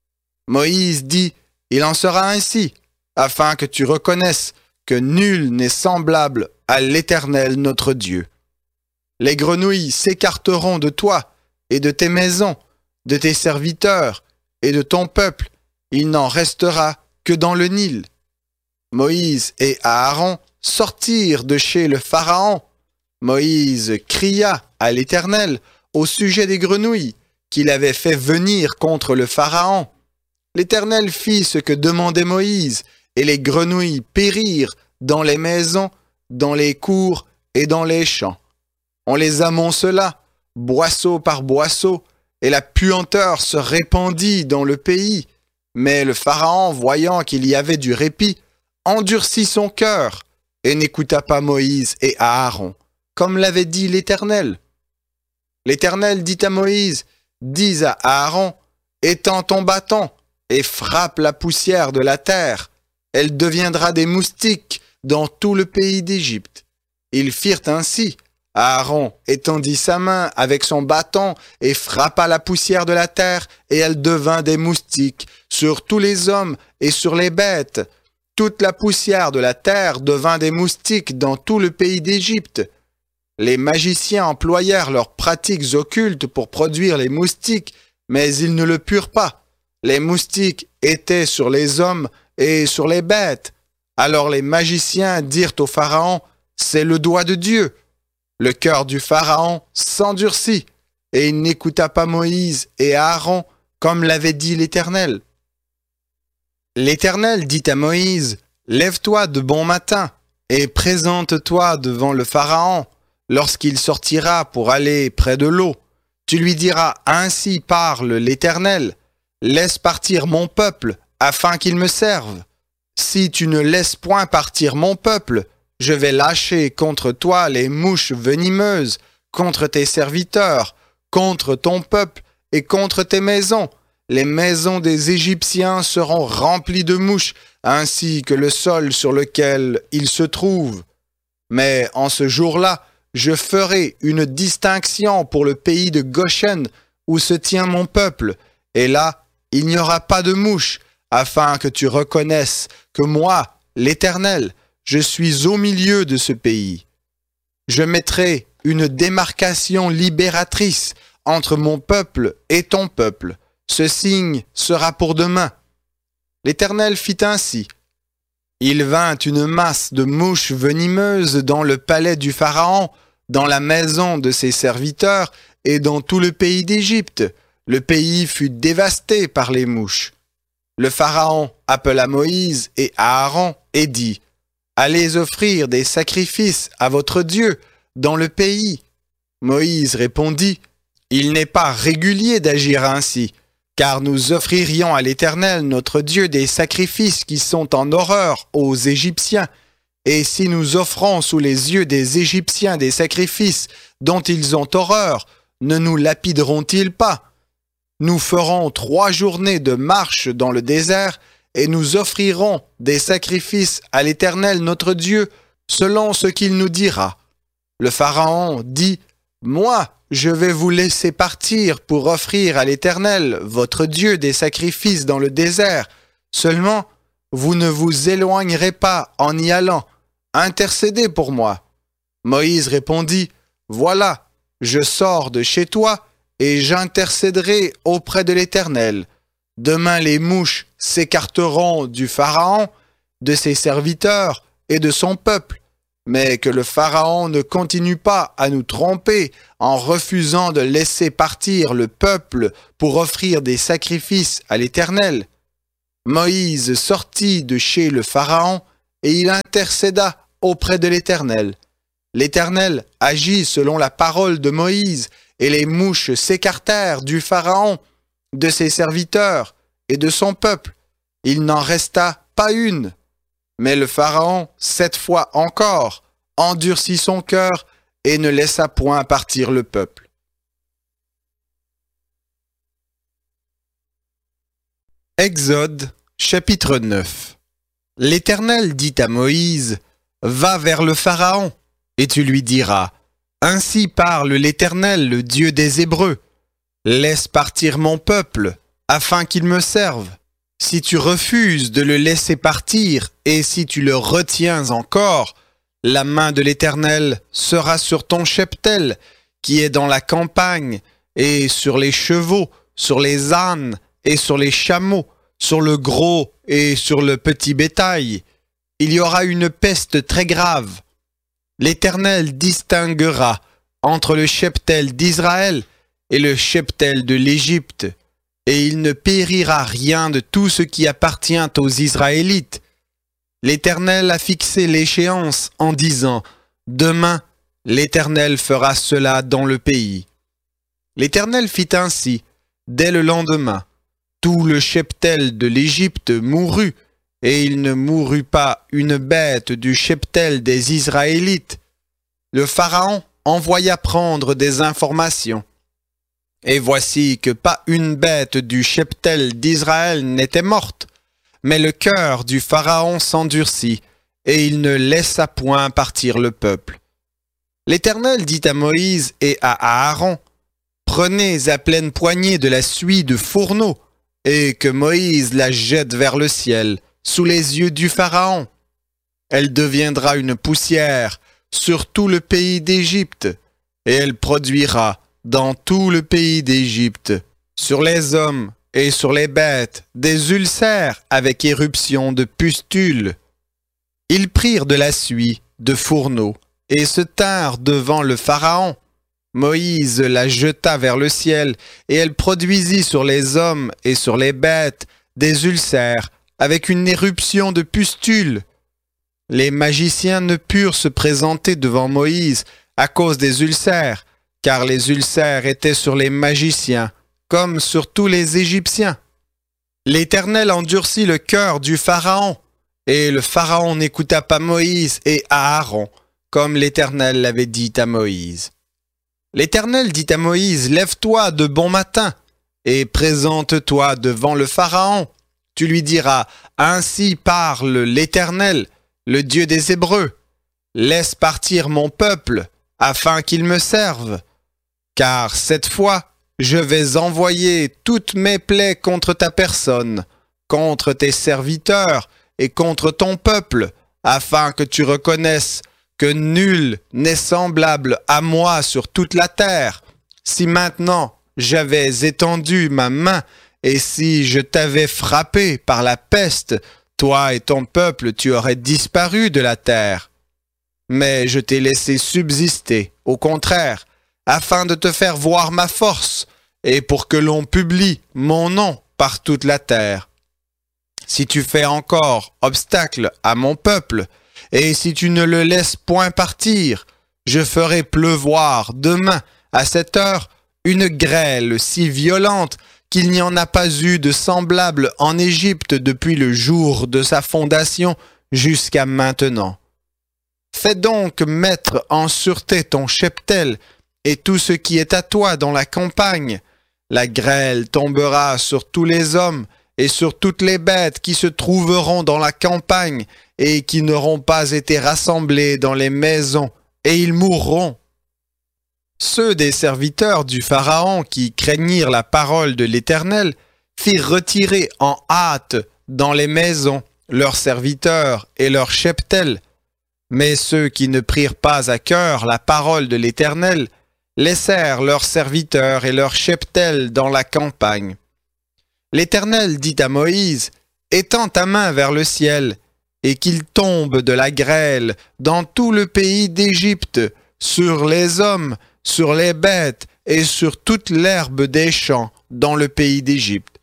Moïse dit « Il en sera ainsi, afin que tu reconnaisses que nul n'est semblable à l'Éternel notre Dieu. Les grenouilles s'écarteront de toi et de tes maisons, de tes serviteurs et de ton peuple. Il n'en restera que dans le Nil. » Moïse et Aaron sortirent de chez le Pharaon. Moïse cria à l'Éternel au sujet des grenouilles qu'il avait fait venir contre le Pharaon. L'Éternel fit ce que demandait Moïse, et les grenouilles périrent dans les maisons, dans les cours et dans les champs. On les amoncela, boisseau par boisseau, et la puanteur se répandit dans le pays. Mais le Pharaon, voyant qu'il y avait du répit, endurcit son cœur et n'écouta pas Moïse et Aaron, comme l'avait dit l'Éternel. L'Éternel dit à Moïse, « Dis à Aaron, étends ton bâton et frappe la poussière de la terre. Elle deviendra des moustiques dans tout le pays d'Égypte. » Ils firent ainsi. Aaron étendit sa main avec son bâton et frappa la poussière de la terre, et elle devint des moustiques sur tous les hommes et sur les bêtes. Toute la poussière de la terre devint des moustiques dans tout le pays d'Égypte. Les magiciens employèrent leurs pratiques occultes pour produire les moustiques, mais ils ne le purent pas. Les moustiques étaient sur les hommes et sur les bêtes. Alors les magiciens dirent au Pharaon, « C'est le doigt de Dieu. » Le cœur du Pharaon s'endurcit, et il n'écouta pas Moïse et Aaron, comme l'avait dit l'Éternel. L'Éternel dit à Moïse, « Lève-toi de bon matin, et présente-toi devant le Pharaon, lorsqu'il sortira pour aller près de l'eau. Tu lui diras, ainsi parle l'Éternel, laisse partir mon peuple, afin qu'il me serve. Si tu ne laisses point partir mon peuple, je vais lâcher contre toi les mouches venimeuses, contre tes serviteurs, contre ton peuple et contre tes maisons. Les maisons des Égyptiens seront remplies de mouches, ainsi que le sol sur lequel ils se trouvent. Mais en ce jour-là, je ferai une distinction pour le pays de Goshen, où se tient mon peuple, et là, il n'y aura pas de mouches, afin que tu reconnaisses que moi, l'Éternel, je suis au milieu de ce pays. Je mettrai une démarcation libératrice entre mon peuple et ton peuple. Ce signe sera pour demain. » L'Éternel fit ainsi. Il vint une masse de mouches venimeuses dans le palais du Pharaon, dans la maison de ses serviteurs et dans tout le pays d'Égypte. Le pays fut dévasté par les mouches. Le Pharaon appela Moïse et Aaron et dit, « Allez offrir des sacrifices à votre Dieu dans le pays. » Moïse répondit, « Il n'est pas régulier d'agir ainsi, car nous offririons à l'Éternel notre Dieu des sacrifices qui sont en horreur aux Égyptiens. Et si nous offrons sous les yeux des Égyptiens des sacrifices dont ils ont horreur, ne nous lapideront-ils pas? Nous ferons trois journées de marche dans le désert et nous offrirons des sacrifices à l'Éternel notre Dieu selon ce qu'il nous dira. » Le Pharaon dit, « Moi, je vais vous laisser partir pour offrir à l'Éternel, votre Dieu, des sacrifices dans le désert. Seulement, vous ne vous éloignerez pas en y allant. Intercédez pour moi. » Moïse répondit, « Voilà, je sors de chez toi et j'intercéderai auprès de l'Éternel. Demain les mouches s'écarteront du Pharaon, de ses serviteurs et de son peuple. mais que le Pharaon ne continue pas à nous tromper en refusant de laisser partir le peuple pour offrir des sacrifices à l'Éternel. Moïse sortit de chez le Pharaon et il intercéda auprès de l'Éternel. L'Éternel agit selon la parole de Moïse, et les mouches s'écartèrent du Pharaon, de ses serviteurs et de son peuple. Il n'en resta pas une. Mais le Pharaon, cette fois encore, endurcit son cœur et ne laissa point partir le peuple. Exode, chapitre neuf. L'Éternel dit à Moïse, « Va vers le Pharaon, et tu lui diras, « Ainsi parle l'Éternel, le Dieu des Hébreux. Laisse partir mon peuple, afin qu'il me serve. Si tu refuses de le laisser partir, et si tu le retiens encore, la main de l'Éternel sera sur ton cheptel, qui est dans la campagne, et sur les chevaux, sur les ânes, et sur les chameaux, sur le gros et sur le petit bétail. Il y aura une peste très grave. L'Éternel distinguera entre le cheptel d'Israël et le cheptel de l'Égypte, et il ne périra rien de tout ce qui appartient aux Israélites. L'Éternel a fixé l'échéance en disant, « Demain, l'Éternel fera cela dans le pays. » L'Éternel fit ainsi, dès le lendemain. Tout le cheptel de l'Égypte mourut, et il ne mourut pas une bête du cheptel des Israélites. Le Pharaon envoya prendre des informations. Et voici que pas une bête du cheptel d'Israël n'était morte, mais le cœur du Pharaon s'endurcit, et il ne laissa point partir le peuple. L'Éternel dit à Moïse et à Aaron, « Prenez à pleine poignée de la suie de fourneau, et que Moïse la jette vers le ciel, sous les yeux du Pharaon. Elle deviendra une poussière sur tout le pays d'Égypte, et elle produira dans tout le pays d'Égypte, sur les hommes et sur les bêtes, des ulcères avec éruption de pustules. » Ils prirent de la suie de fourneau et se tinrent devant le Pharaon. Moïse la jeta vers le ciel, et elle produisit sur les hommes et sur les bêtes des ulcères avec une éruption de pustules. Les magiciens ne purent se présenter devant Moïse à cause des ulcères, car les ulcères étaient sur les magiciens, comme sur tous les Égyptiens. L'Éternel endurcit le cœur du Pharaon, et le Pharaon n'écouta pas Moïse et Aaron, comme l'Éternel l'avait dit à Moïse. L'Éternel dit à Moïse, « Lève-toi de bon matin, et présente-toi devant le Pharaon. Tu lui diras, « Ainsi parle l'Éternel, le Dieu des Hébreux. Laisse partir mon peuple, afin qu'il me serve. Car cette fois, je vais envoyer toutes mes plaies contre ta personne, contre tes serviteurs et contre ton peuple, afin que tu reconnaisses que nul n'est semblable à moi sur toute la terre. Si maintenant j'avais étendu ma main et si je t'avais frappé par la peste, toi et ton peuple, tu aurais disparu de la terre. Mais je t'ai laissé subsister, au contraire, afin de te faire voir ma force et pour que l'on publie mon nom par toute la terre. Si tu fais encore obstacle à mon peuple, et si tu ne le laisses point partir, je ferai pleuvoir demain, à cette heure, une grêle si violente qu'il n'y en a pas eu de semblable en Égypte depuis le jour de sa fondation jusqu'à maintenant. Fais donc mettre en sûreté ton cheptel et tout ce qui est à toi dans la campagne. La grêle tombera sur tous les hommes et sur toutes les bêtes qui se trouveront dans la campagne et qui n'auront pas été rassemblés dans les maisons, et ils mourront. Ceux des serviteurs du Pharaon qui craignirent la parole de l'Éternel firent retirer en hâte dans les maisons leurs serviteurs et leurs cheptels. Mais ceux qui ne prirent pas à cœur la parole de l'Éternel laissèrent leurs serviteurs et leurs cheptels dans la campagne. L'Éternel dit à Moïse, « Étends ta main vers le ciel, et qu'il tombe de la grêle dans tout le pays d'Égypte, sur les hommes, sur les bêtes et sur toute l'herbe des champs dans le pays d'Égypte.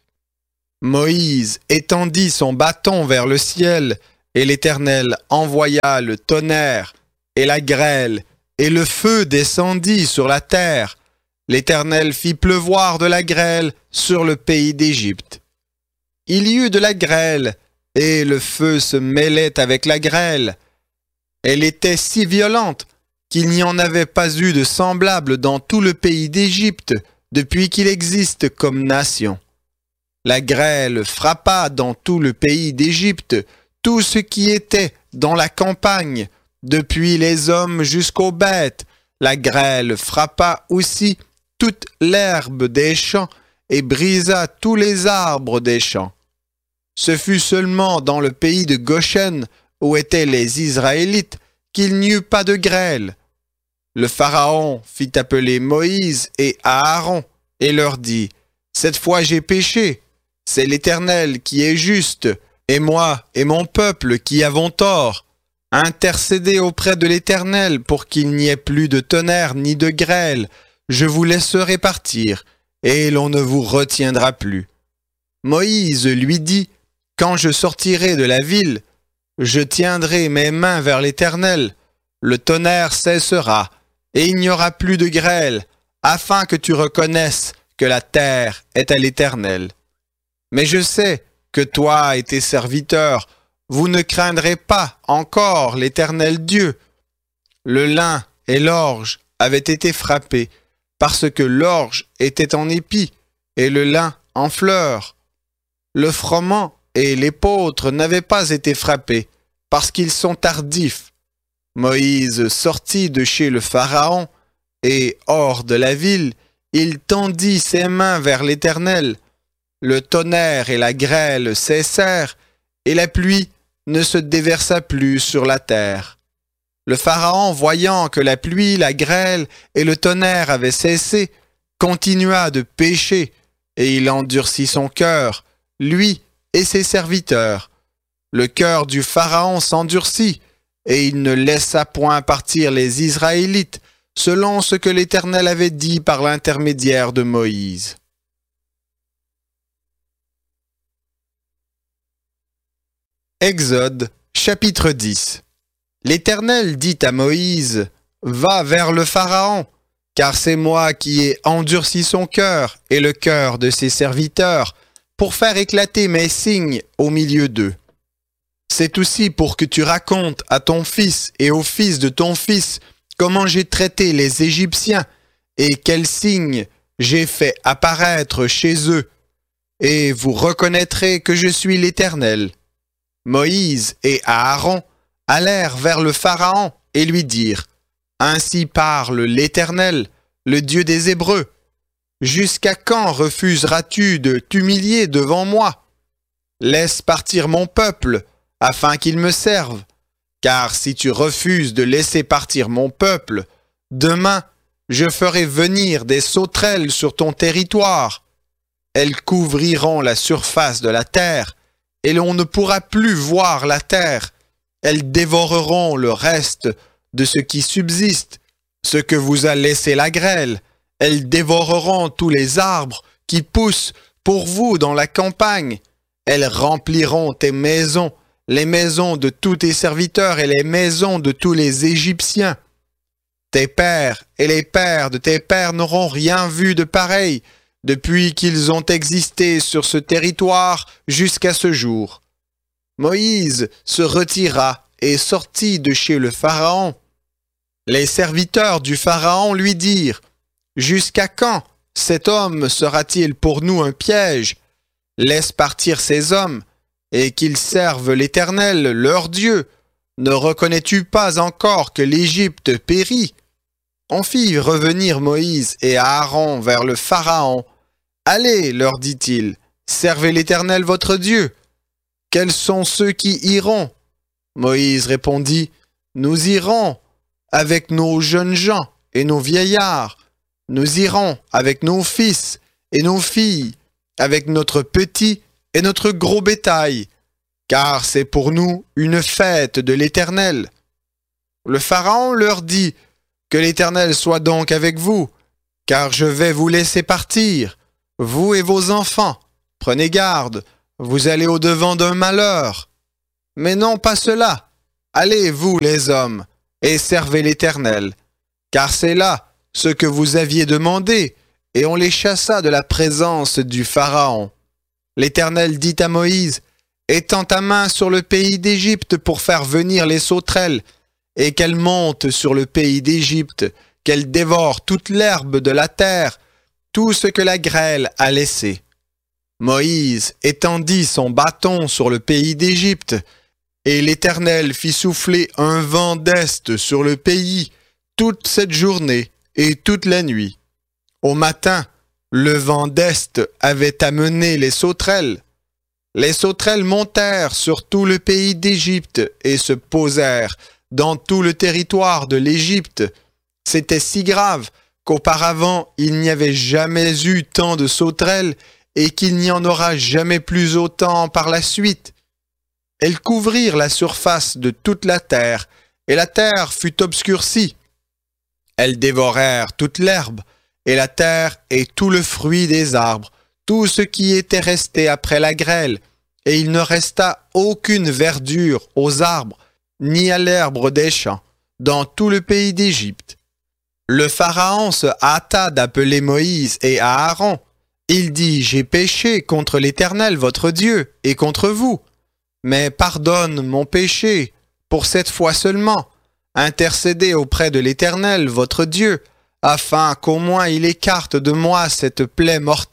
Moïse étendit son bâton vers le ciel, et l'Éternel envoya le tonnerre et la grêle, et le feu descendit sur la terre. L'Éternel fit pleuvoir de la grêle sur le pays d'Égypte. Il y eut de la grêle, et le feu se mêlait avec la grêle. Elle était si violente qu'il n'y en avait pas eu de semblable dans tout le pays d'Égypte depuis qu'il existe comme nation. La grêle frappa dans tout le pays d'Égypte tout ce qui était dans la campagne, depuis les hommes jusqu'aux bêtes. La grêle frappa aussi toute l'herbe des champs et brisa tous les arbres des champs. Ce fut seulement dans le pays de Goshen, où étaient les Israélites, qu'il n'y eut pas de grêle. Le Pharaon fit appeler Moïse et Aaron et leur dit : « Cette fois j'ai péché, c'est l'Éternel qui est juste, et moi et mon peuple qui avons tort. Intercédez auprès de l'Éternel pour qu'il n'y ait plus de tonnerre ni de grêle. Je vous laisserai partir, et l'on ne vous retiendra plus. » Moïse lui dit : « Quand je sortirai de la ville, je tiendrai mes mains vers l'Éternel. Le tonnerre cessera, et il n'y aura plus de grêle, afin que tu reconnaisses que la terre est à l'Éternel. Mais je sais que toi et tes serviteurs, vous ne craindrez pas encore l'Éternel Dieu. » Le lin et l'orge avaient été frappés, parce que l'orge était en épi, et le lin en fleurs. Le froment et l'épeautre n'avaient pas été frappés, parce qu'ils sont tardifs. Moïse sortit de chez le Pharaon, et hors de la ville, il tendit ses mains vers l'Éternel. Le tonnerre et la grêle cessèrent, et la pluie ne se déversa plus sur la terre. Le Pharaon, voyant que la pluie, la grêle et le tonnerre avaient cessé, continua de pécher, et il endurcit son cœur, lui et ses serviteurs. Le cœur du Pharaon s'endurcit, et il ne laissa point partir les Israélites, selon ce que l'Éternel avait dit par l'intermédiaire de Moïse. Exode, chapitre dix. L'Éternel dit à Moïse : « Va vers le Pharaon, car c'est moi qui ai endurci son cœur et le cœur de ses serviteurs, pour faire éclater mes signes au milieu d'eux. C'est aussi pour que tu racontes à ton fils et au fils de ton fils comment j'ai traité les Égyptiens et quels signes j'ai fait apparaître chez eux, et vous reconnaîtrez que je suis l'Éternel. » Moïse et Aaron allèrent vers le Pharaon et lui dirent : « Ainsi parle l'Éternel, le Dieu des Hébreux. Jusqu'à quand refuseras-tu de t'humilier devant moi ? Laisse partir mon peuple, afin qu'il me serve. Car si tu refuses de laisser partir mon peuple, demain je ferai venir des sauterelles sur ton territoire. Elles couvriront la surface de la terre, et l'on ne pourra plus voir la terre. Elles dévoreront le reste de ce qui subsiste, ce que vous a laissé la grêle. Elles dévoreront tous les arbres qui poussent pour vous dans la campagne. Elles rempliront tes maisons, les maisons de tous tes serviteurs et les maisons de tous les Égyptiens. Tes pères et les pères de tes pères n'auront rien vu de pareil depuis qu'ils ont existé sur ce territoire jusqu'à ce jour. » Moïse se retira et sortit de chez le Pharaon. Les serviteurs du Pharaon lui dirent : « Jusqu'à quand cet homme sera-t-il pour nous un piège ? Laisse partir ces hommes, et qu'ils servent l'Éternel, leur Dieu. Ne reconnais-tu pas encore que l'Égypte périt ? » On fit revenir Moïse et Aaron vers le Pharaon. « Allez, leur dit-il, servez l'Éternel votre Dieu. Quels sont ceux qui iront ? » Moïse répondit : « Nous irons avec nos jeunes gens et nos vieillards. Nous irons avec nos fils et nos filles, avec notre petit et notre gros bétail. car c'est pour nous une fête de l'Éternel. » Le Pharaon leur dit, « Que l'Éternel soit donc avec vous, car je vais vous laisser partir, vous et vos enfants. Prenez garde, vous allez au-devant d'un malheur. Mais non pas cela. Allez, vous les hommes, et servez l'Éternel, car c'est là ce que vous aviez demandé. » Et on les chassa de la présence du Pharaon. L'Éternel dit à Moïse, « Étends ta main sur le pays d'Égypte pour faire venir les sauterelles, et qu'elles montent sur le pays d'Égypte, qu'elles dévorent toute l'herbe de la terre, tout ce que la grêle a laissé. » Moïse étendit son bâton sur le pays d'Égypte, et l'Éternel fit souffler un vent d'est sur le pays toute cette journée et toute la nuit. Au matin, le vent d'est avait amené les sauterelles. Les sauterelles montèrent sur tout le pays d'Égypte et se posèrent dans tout le territoire de l'Égypte. C'était si grave qu'auparavant il n'y avait jamais eu tant de sauterelles et qu'il n'y en aura jamais plus autant par la suite. Elles couvrirent la surface de toute la terre, et la terre fut obscurcie. Elles dévorèrent toute l'herbe, et la terre et tout le fruit des arbres, tout ce qui était resté après la grêle, et il ne resta aucune verdure aux arbres, ni à l'herbe des champs, dans tout le pays d'Égypte. Le Pharaon se hâta d'appeler Moïse et Aaron. Il dit, « J'ai péché contre l'Éternel votre Dieu, et contre vous. Mais pardonne mon péché, pour cette fois seulement. Intercédez auprès de l'Éternel votre Dieu, afin qu'au moins il écarte de moi cette plaie mortelle. »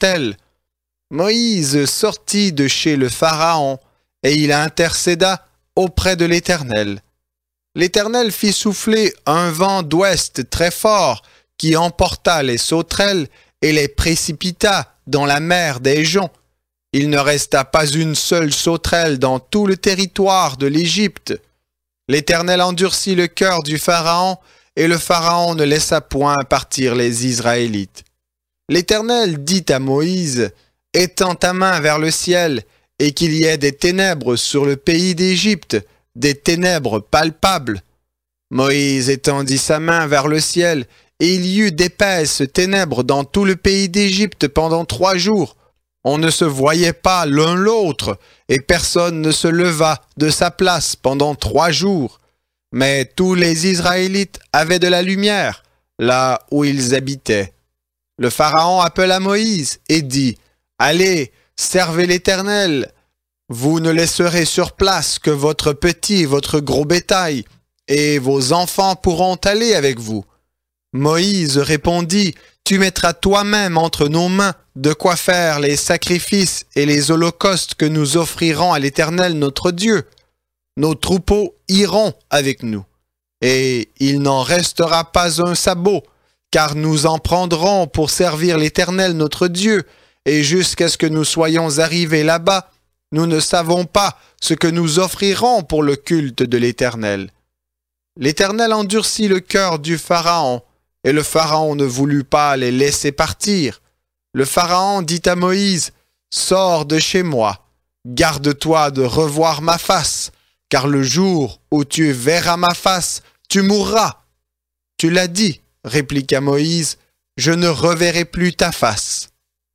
Moïse sortit de chez le Pharaon, et il intercéda auprès de l'Éternel. L'Éternel fit souffler un vent d'ouest très fort, qui emporta les sauterelles et les précipita dans la mer des joncs. Il ne resta pas une seule sauterelle dans tout le territoire de l'Égypte. L'Éternel endurcit le cœur du Pharaon, et le Pharaon ne laissa point partir les Israélites. L'Éternel dit à Moïse, « Étends ta main vers le ciel, et qu'il y ait des ténèbres sur le pays d'Égypte, des ténèbres palpables. » Moïse étendit sa main vers le ciel, et il y eut d'épaisses ténèbres dans tout le pays d'Égypte pendant trois jours. On ne se voyait pas l'un l'autre, et personne ne se leva de sa place pendant trois jours. Mais tous les Israélites avaient de la lumière, là où ils habitaient. Le Pharaon appela Moïse et dit, « Allez, servez l'Éternel. Vous ne laisserez sur place que votre petit et votre gros bétail, et vos enfants pourront aller avec vous. » Moïse répondit, « Tu mettras toi-même entre nos mains de quoi faire les sacrifices et les holocaustes que nous offrirons à l'Éternel notre Dieu. Nos troupeaux iront avec nous, et il n'en restera pas un sabot, car nous en prendrons pour servir l'Éternel notre Dieu, et jusqu'à ce que nous soyons arrivés là-bas, nous ne savons pas ce que nous offrirons pour le culte de l'Éternel. » L'Éternel endurcit le cœur du Pharaon, et le Pharaon ne voulut pas les laisser partir. Le Pharaon dit à Moïse, « Sors de chez moi, garde-toi de revoir ma face, car le jour où tu verras ma face, tu mourras. » « Tu l'as dit, » répliqua Moïse, « je ne reverrai plus ta face. »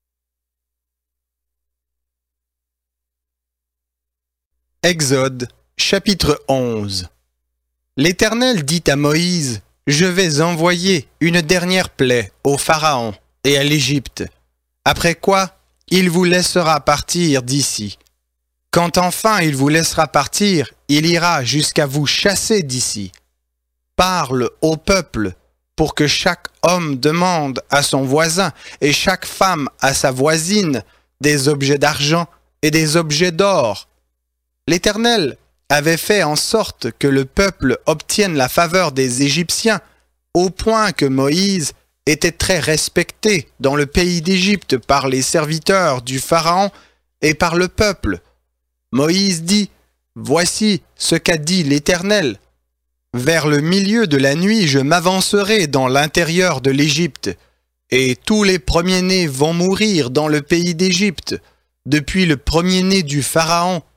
Exode, chapitre onze. L'Éternel dit à Moïse, « Je vais envoyer une dernière plaie au Pharaon et à l'Égypte, après quoi il vous laissera partir d'ici. Quand enfin il vous laissera partir, il ira jusqu'à vous chasser d'ici. Parle au peuple pour que chaque homme demande à son voisin et chaque femme à sa voisine des objets d'argent et des objets d'or. » L'Éternel avait fait en sorte que le peuple obtienne la faveur des Égyptiens, au point que Moïse était très respecté dans le pays d'Égypte par les serviteurs du Pharaon et par le peuple. Moïse dit, « Voici ce qu'a dit l'Éternel. Vers le milieu de la nuit, je m'avancerai dans l'intérieur de l'Égypte, et tous les premiers-nés vont mourir dans le pays d'Égypte, depuis le premier-né du Pharaon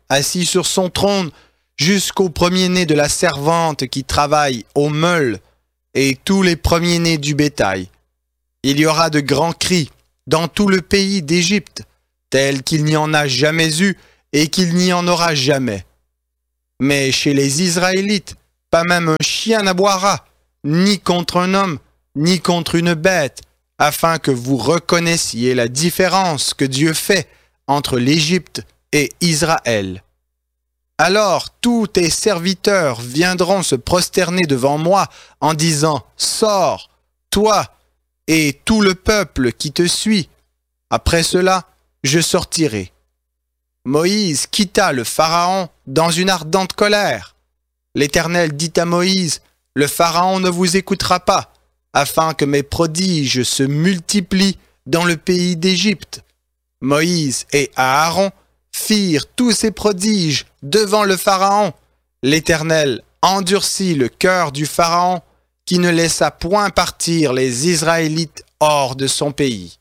assis sur son trône, jusqu'au premier-né de la servante qui travaille au meule, et tous les premiers-nés du bétail. Il y aura de grands cris dans tout le pays d'Égypte, tels qu'il n'y en a jamais eu et qu'il n'y en aura jamais. Mais chez les Israélites, pas même un chien n'aboiera, ni contre un homme, ni contre une bête, afin que vous reconnaissiez la différence que Dieu fait entre l'Égypte et Israël. Alors tous tes serviteurs viendront se prosterner devant moi en disant « Sors, toi et tout le peuple qui te suit. Après cela, je sortirai. » Moïse quitta le Pharaon dans une ardente colère. L'Éternel dit à Moïse, « Le Pharaon ne vous écoutera pas, afin que mes prodiges se multiplient dans le pays d'Égypte. » Moïse et Aaron firent tous ces prodiges devant le Pharaon. L'Éternel endurcit le cœur du Pharaon, qui ne laissa point partir les Israélites hors de son pays.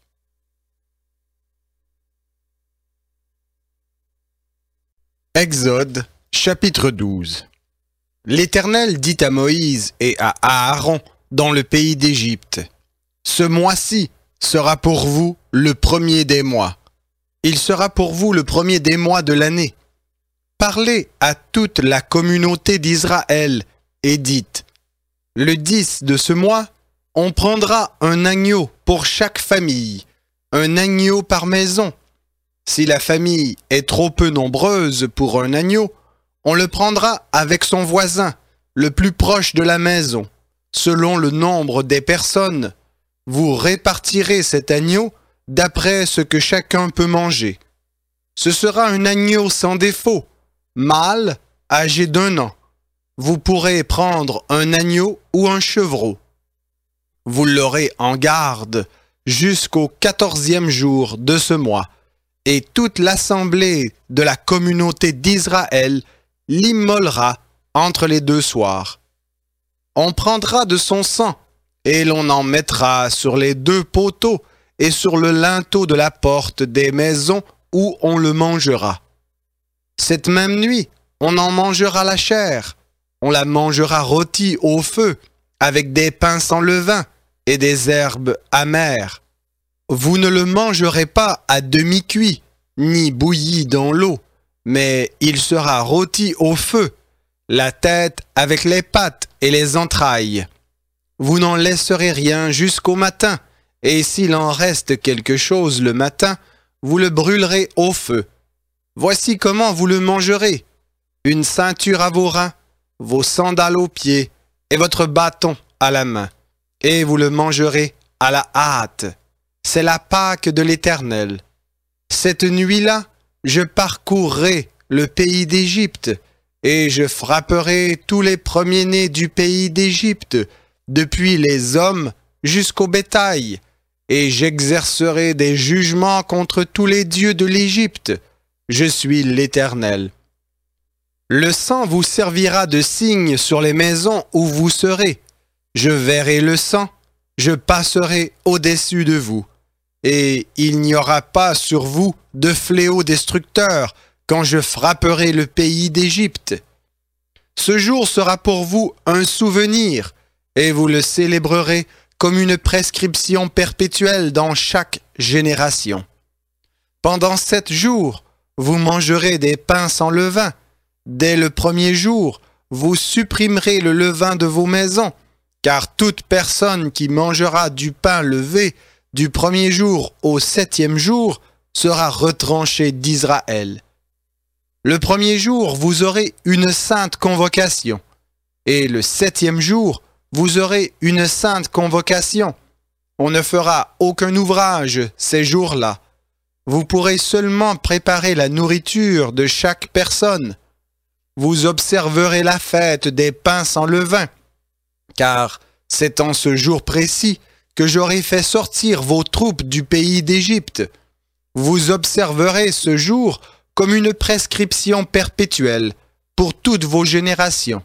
Exode, chapitre douze. L'Éternel dit à Moïse et à Aaron dans le pays d'Égypte, « Ce mois-ci sera pour vous le premier des mois. Il sera pour vous le premier des mois de l'année. Parlez à toute la communauté d'Israël et dites, « Le dix de ce mois, on prendra un agneau pour chaque famille, un agneau par maison. Si la famille est trop peu nombreuse pour un agneau, on le prendra avec son voisin, le plus proche de la maison. Selon le nombre des personnes, vous répartirez cet agneau d'après ce que chacun peut manger. Ce sera un agneau sans défaut, mâle, âgé d'un an. Vous pourrez prendre un agneau ou un chevreau. Vous l'aurez en garde jusqu'au quatorzième jour de ce mois, et toute l'assemblée de la communauté d'Israël l'immolera entre les deux soirs. On prendra de son sang, et l'on en mettra sur les deux poteaux et sur le linteau de la porte des maisons où on le mangera. Cette même nuit, on en mangera la chair. On la mangera rôtie au feu, avec des pains sans levain et des herbes amères. Vous ne le mangerez pas à demi-cuit, ni bouilli dans l'eau, mais il sera rôti au feu, la tête avec les pattes et les entrailles. Vous n'en laisserez rien jusqu'au matin, et s'il en reste quelque chose le matin, vous le brûlerez au feu. Voici comment vous le mangerez. Une ceinture à vos reins, vos sandales aux pieds, et votre bâton à la main. Et vous le mangerez à la hâte. C'est la Pâque de l'Éternel. Cette nuit-là, je parcourrai le pays d'Égypte, et je frapperai tous les premiers-nés du pays d'Égypte, depuis les hommes jusqu'au bétail, et j'exercerai des jugements contre tous les dieux de l'Égypte. Je suis l'Éternel. Le sang vous servira de signe sur les maisons où vous serez. Je verrai le sang, je passerai au-dessus de vous. Et il n'y aura pas sur vous de fléau destructeur quand je frapperai le pays d'Égypte. Ce jour sera pour vous un souvenir, et vous le célébrerez comme une prescription perpétuelle dans chaque génération. Pendant sept jours, vous mangerez des pains sans levain. Dès le premier jour, vous supprimerez le levain de vos maisons, car toute personne qui mangera du pain levé du premier jour au septième jour sera retranchée d'Israël. Le premier jour, vous aurez une sainte convocation, et le septième jour, vous aurez une sainte convocation. On ne fera aucun ouvrage ces jours-là. Vous pourrez seulement préparer la nourriture de chaque personne. Vous observerez la fête des pains sans levain, car c'est en ce jour précis que j'aurai fait sortir vos troupes du pays d'Égypte. Vous observerez ce jour comme une prescription perpétuelle pour toutes vos générations.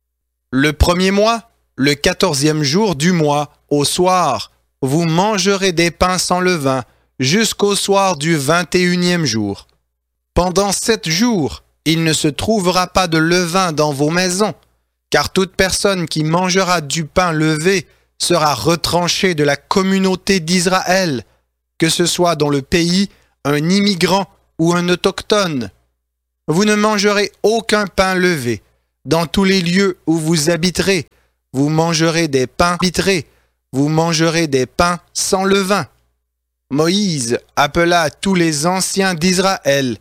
Le premier mois, le quatorzième jour du mois, au soir, vous mangerez des pains sans levain jusqu'au soir du vingt et unième jour. Pendant sept jours, Il ne se trouvera pas de levain dans vos maisons, car toute personne qui mangera du pain levé sera retranchée de la communauté d'Israël, que ce soit dans le pays un immigrant ou un autochtone. Vous ne mangerez aucun pain levé. Dans tous les lieux où vous habiterez, vous mangerez des pains habiterez, vous mangerez des pains sans levain. Moïse appela tous les anciens d'Israël